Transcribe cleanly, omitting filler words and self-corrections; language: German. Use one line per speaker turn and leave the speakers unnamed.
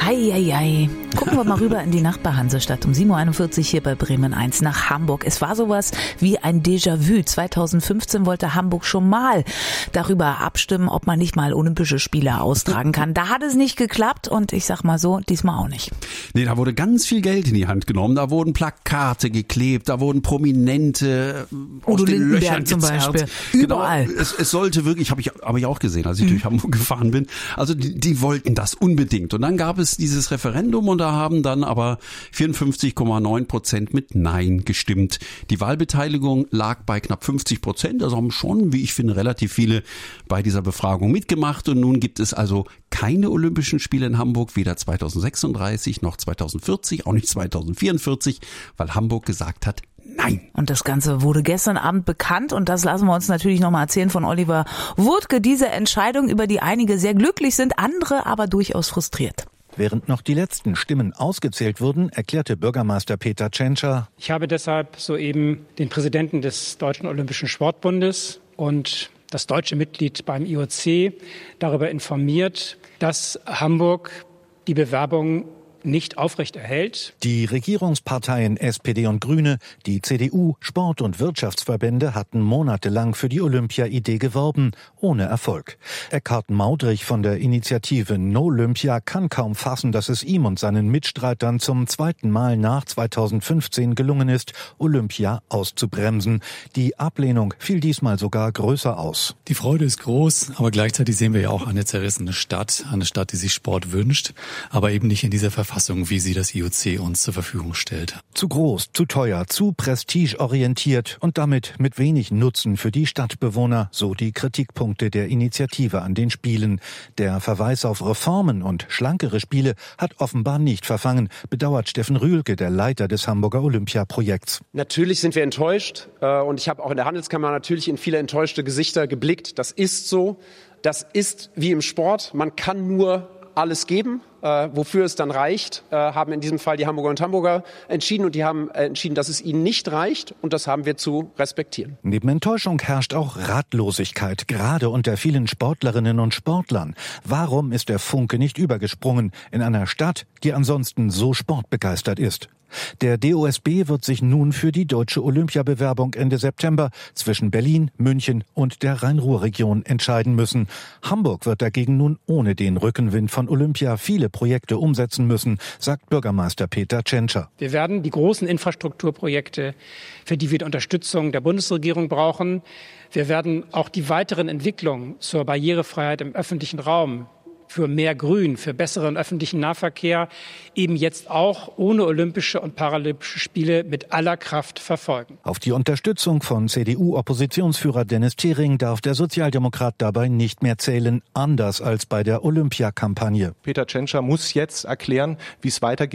Eieiei. Gucken wir mal rüber in die Nachbarhansestadt um 7.41 Uhr hier bei Bremen 1 nach Hamburg. Es war sowas wie ein Déjà-vu. 2015 wollte Hamburg schon mal darüber abstimmen, ob man nicht mal Olympische Spiele austragen kann. Da hat es nicht geklappt und ich sag mal so, diesmal auch nicht.
Nee, da wurde ganz viel Geld in die Hand genommen. Da wurden Plakate geklebt, da wurden Prominente aus den Löchern
zum
gezerrt.
Beispiel. Überall.
Genau, es sollte wirklich, habe ich auch gesehen, als ich durch Hamburg gefahren bin. Also die wollten das unbedingt. Und dann gab es dieses Referendum und da haben dann aber 54,9% mit Nein gestimmt. Die Wahlbeteiligung lag bei knapp 50%. Also haben schon, wie ich finde, relativ viele bei dieser Befragung mitgemacht. Und nun gibt es also keine Olympischen Spiele in Hamburg, weder 2036 noch 2040, auch nicht 2044, weil Hamburg gesagt hat, nein.
Und das Ganze wurde gestern Abend bekannt und das lassen wir uns natürlich nochmal erzählen von Oliver Wurtke. Diese Entscheidung, über die einige sehr glücklich sind, andere aber durchaus frustriert.
Während noch die letzten Stimmen ausgezählt wurden, erklärte Bürgermeister Peter Tschentscher:
Ich habe deshalb soeben den Präsidenten des Deutschen Olympischen Sportbundes und das deutsche Mitglied beim IOC darüber informiert, dass Hamburg die Bewerbung nicht aufrechterhält.
Die Regierungsparteien SPD und Grüne, die CDU, Sport- und Wirtschaftsverbände hatten monatelang für die Olympia-Idee geworben, ohne Erfolg. Eckhard Maudrich von der Initiative No Olympia kann kaum fassen, dass es ihm und seinen Mitstreitern zum zweiten Mal nach 2015 gelungen ist, Olympia auszubremsen. Die Ablehnung fiel diesmal sogar größer aus.
Die Freude ist groß, aber gleichzeitig sehen wir ja auch eine zerrissene Stadt, eine Stadt, die sich Sport wünscht, aber eben nicht in dieser Verfassung, wie sie das IOC uns zur Verfügung stellt.
Zu groß, zu teuer, zu prestigeorientiert und damit mit wenig Nutzen für die Stadtbewohner, so die Kritikpunkte der Initiative an den Spielen. Der Verweis auf Reformen und schlankere Spiele hat offenbar nicht verfangen, bedauert Steffen Rühlke, der Leiter des Hamburger Olympiaprojekts.
Natürlich sind wir enttäuscht und ich habe auch in der Handelskammer natürlich in viele enttäuschte Gesichter geblickt. Das ist so. Das ist wie im Sport. Man kann nur alles geben. Wofür es dann reicht, haben in diesem Fall die Hamburger und Hamburger entschieden und die haben entschieden, dass es ihnen nicht reicht und das haben wir zu respektieren.
Neben Enttäuschung herrscht auch Ratlosigkeit, gerade unter vielen Sportlerinnen und Sportlern. Warum ist der Funke nicht übergesprungen in einer Stadt, die ansonsten so sportbegeistert ist? Der DOSB wird sich nun für die deutsche Olympiabewerbung Ende September zwischen Berlin, München und der Rhein-Ruhr-Region entscheiden müssen. Hamburg wird dagegen nun ohne den Rückenwind von Olympia viele Projekte umsetzen müssen, sagt Bürgermeister Peter Tschentscher.
Wir werden die großen Infrastrukturprojekte, für die wir die Unterstützung der Bundesregierung brauchen. Wir werden auch die weiteren Entwicklungen zur Barrierefreiheit im öffentlichen Raum, für mehr Grün, für besseren öffentlichen Nahverkehr eben jetzt auch ohne Olympische und Paralympische Spiele mit aller Kraft verfolgen.
Auf die Unterstützung von CDU-Oppositionsführer Dennis Thering darf der Sozialdemokrat dabei nicht mehr zählen, anders als bei der Olympiakampagne.
Peter Tschentscher muss jetzt erklären, wie es weitergeht.